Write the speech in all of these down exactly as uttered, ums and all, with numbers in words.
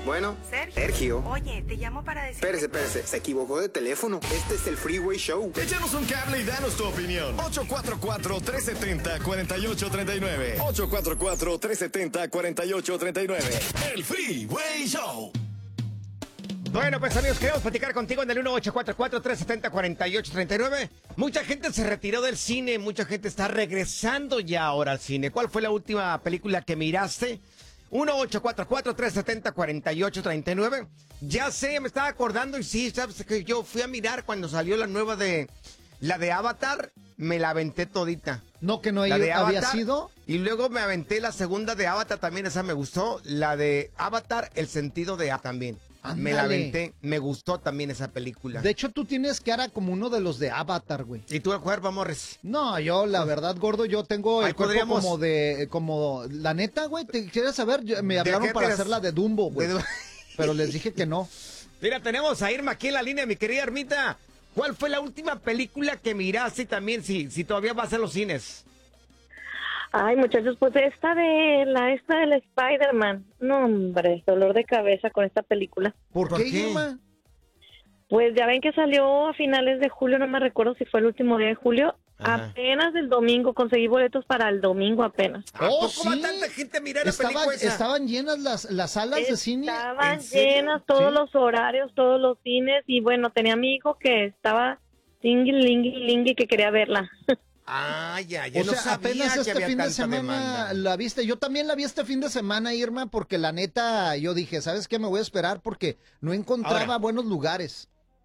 Bueno, Sergio. Sergio. Oye, te llamo para decir... Espérese, espérese, se equivocó de teléfono. Este es el Freeway Show. Échanos un cable y danos tu opinión. ocho cuatro cuatro, tres siete cero, cuatro ocho tres nueve. ocho cuatro cuatro, tres siete cero, cuatro ocho tres nueve. El Freeway Show. Bueno, pues amigos, queremos platicar contigo en el uno ocho cuatro cuatro, tres siete cero, cuatro ocho tres nueve. Mucha gente se retiró del cine, mucha gente está regresando ya ahora al cine. ¿Cuál fue la última película que miraste? uno ocho cuatro cuatro, tres siete cero, cuatro ocho tres nueve. Ya sé, me estaba acordando y sí, sabes que yo fui a mirar cuando salió la nueva de... La de Avatar, me la aventé todita. No, que no La de había Avatar, sido. Y luego me aventé la segunda de Avatar, también esa me gustó. La de Avatar, el sentido de Avatar también. Ándale. Me la aventé, me gustó también esa película. De hecho, tú tienes cara como uno de los de Avatar, güey. ¿Y tú el cuerpo, Morris? No, yo, la verdad, gordo, yo tengo el Ay, cuerpo podríamos- como de, como, la neta, güey, ¿te quieres saber? Yo- Me ¿De hablaron qué para te- hacer la de Dumbo, güey. de- Pero les dije que no. Mira, tenemos a Irma aquí en la línea, mi querida Ermita. ¿Cuál fue la última película que miraste también, si, si todavía vas a los cines? Ay, muchachos, pues esta de la esta del Spider-Man. No, hombre, dolor de cabeza con esta película. ¿Por, ¿Por qué, qué? Irma? Pues ya ven que salió a finales de julio, no me recuerdo si fue el último día de julio. Ajá. Apenas el domingo, conseguí boletos para el domingo apenas. ¿A Oh, poco va sí. tanta gente a mirar la Estaba- película esa? estaban llenas las, las salas de cine. Estaban ¿En serio? llenas todos Sí. los horarios, todos los cines. Y bueno, tenía a mi hijo que estaba lingui, lingui, lingui, que quería verla. Ah, ya, yo O no sea, sabía apenas que este había fin de tanta semana demanda. la viste. Yo también la vi este fin de semana, Irma, porque la neta, yo dije, ¿sabes qué? Me voy a esperar porque no encontraba Ahora. buenos lugares.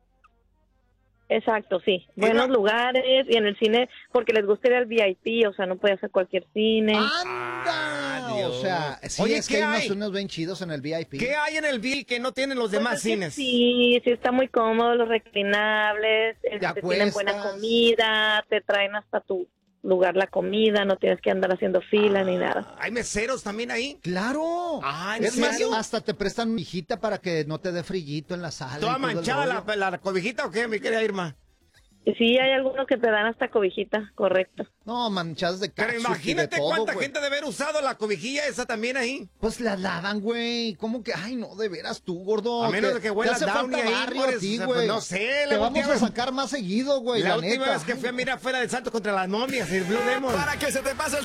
Exacto, sí. Y Buenos no- lugares y en el cine, porque les gusta ir al V I P, o sea, no podía ser cualquier cine. ¡Anda! Ah, Dios. O sea, sí, Oye, es que ¿qué hay unos, hay? unos bien chidos en el V I P. ¿Qué hay en el bill que no tienen los Pues demás es que cines? Sí, sí está muy cómodo, los reclinables, este, tienen buena acuestas. comida, te traen hasta tu lugar la comida, no tienes que andar haciendo fila ni nada. ¿Hay meseros también ahí? ¡Claro! Ah, ¿en es más, serio? hasta te prestan una hijita para que no te dé frillito en la sala. y ¿Toda todo el manchada la, rollo. la cobijita o qué, mi querida Irma? Y sí, hay algunos que te dan hasta cobijita, correcto. No, manchadas de Pero ketchup y de imagínate todo, cuánta güey. gente debe haber usado la cobijilla esa también ahí. Pues la lavan, güey. ¿Cómo que? Ay, no, de veras tú, gordo. A menos Te- de que te huela hace Downy falta ahí, barrio por a eso, ti, pues, güey. no sé, Te la vamos última a vez- sacar más seguido, güey, la la última neta. vez que fui a mirar fuera del Santos contra las momias, el Blue Demon. Para que se te pase el